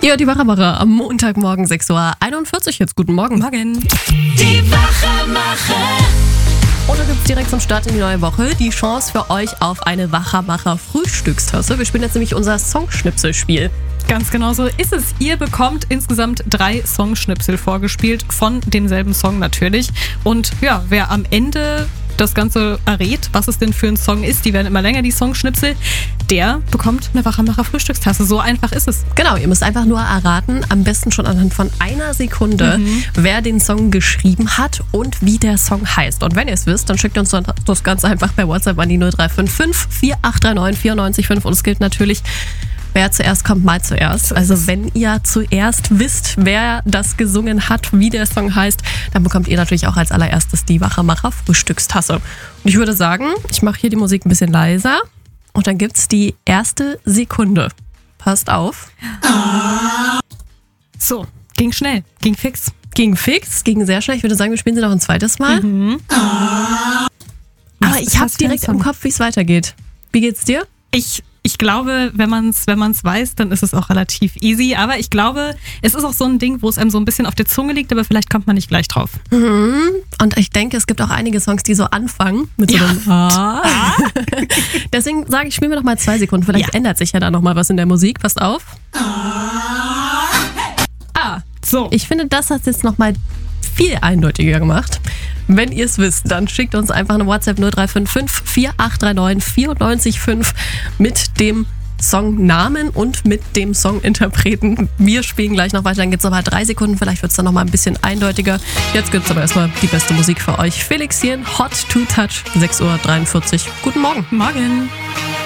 Ja, die Wachmacher am Montagmorgen 6:41 Uhr. Jetzt guten Morgen. Morgen. Die Wachmacher. Und dann gibt es direkt zum Start in die neue Woche die Chance für euch auf eine Wachmacher-Frühstückstasse. Wir spielen jetzt nämlich unser Songschnipselspiel. Ganz genau so ist es. Ihr bekommt insgesamt 3 Songschnipsel vorgespielt, von demselben Song natürlich. Und ja, wer am Ende das Ganze errät, was es denn für ein Song ist, die werden immer länger, die Songschnipsel, der bekommt eine Wachmacher-Frühstückstasse. So einfach ist es. Genau, ihr müsst einfach nur erraten, am besten schon anhand von einer Sekunde, wer den Song geschrieben hat und wie der Song heißt. Und wenn ihr es wisst, dann schickt uns das Ganze einfach per WhatsApp an die 0355 4839 94,5. Und es gilt natürlich, wer zuerst kommt, mal zuerst. Also wenn ihr zuerst wisst, wer das gesungen hat, wie der Song heißt, dann bekommt ihr natürlich auch als allererstes die Wachmacher Frühstückstasse. Und ich würde sagen, ich mache hier die Musik ein bisschen leiser und dann gibt's die erste Sekunde. Passt auf. So, ging schnell, ging fix. Ging fix, ging sehr schnell. Ich würde sagen, wir spielen sie noch ein zweites Mal. Aber ich habe direkt im Kopf, wie es weitergeht. Wie geht's dir? Ich glaube, wenn man's weiß, dann ist es auch relativ easy. Aber ich glaube, es ist auch so ein Ding, wo es einem so ein bisschen auf der Zunge liegt, aber vielleicht kommt man nicht gleich drauf. Und ich denke, es gibt auch einige Songs, die so anfangen mit so einem Deswegen sage ich, spielen wir noch mal 2 Sekunden. Vielleicht ändert sich ja da noch mal was in der Musik. Passt auf. So. Ich finde, das hat es jetzt noch mal viel eindeutiger gemacht. Wenn ihr es wisst, dann schickt uns einfach eine WhatsApp 0355 4839 94,5 mit dem Songnamen und mit dem Songinterpreten. Wir spielen gleich noch weiter, dann gibt es aber 3 Sekunden, vielleicht wird es dann noch mal ein bisschen eindeutiger. Jetzt gibt es aber erstmal die beste Musik für euch. Felix hier, Hot to Touch, 6:43 Uhr. Guten Morgen. Morgen.